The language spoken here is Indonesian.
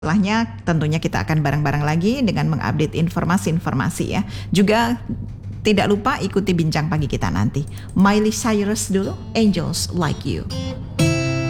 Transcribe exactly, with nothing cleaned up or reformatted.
Setelahnya tentunya kita akan bareng-bareng lagi dengan mengupdate informasi-informasi ya. Juga tidak lupa ikuti bincang pagi kita nanti. Miley Cyrus dulu, Angels Like You.